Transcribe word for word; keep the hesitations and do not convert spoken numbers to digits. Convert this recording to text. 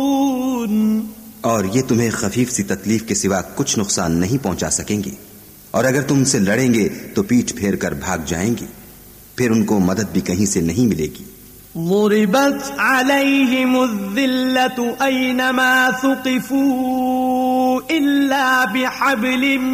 और ये तुम्हें खफीफ सी तकलीफ के सिवा कुछ नुकसान नहीं पहुंचा सकेंगे, और अगर तुम उनसे लड़ेंगे तो पीठ फेर कर भाग जाएंगे, फिर उनको मदद भी कहीं से नहीं मिलेगी। ضربت عليهم الذلة أينما ثقفوا إلا بحبل